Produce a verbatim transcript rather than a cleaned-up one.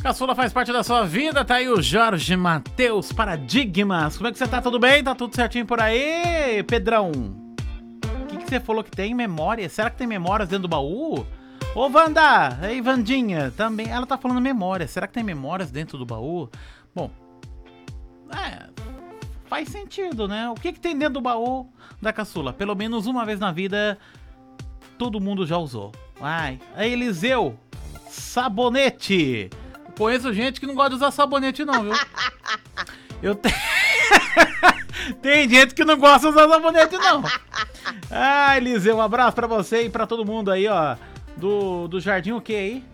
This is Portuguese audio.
Caçula faz parte da sua vida, tá aí o Jorge Matheus Paradigmas. Como é que você tá? Tudo bem? Tá tudo certinho por aí, Pedrão? O que, que você falou que tem memória? Será que tem memórias dentro do baú? Ô, Wanda! Ei, Vandinha, também. Ela tá falando memória. Será que tem memórias dentro do baú? Bom, é... faz sentido, né? O que, que tem dentro do baú da caçula? Pelo menos uma vez na vida, todo mundo já usou. Ai, a Eliseu, sabonete. Conheço gente que não gosta de usar sabonete não, viu? Eu te... Tem gente que não gosta de usar sabonete não. Ah, Eliseu, um abraço pra você e pra todo mundo aí, ó. Do, do Jardim o que aí?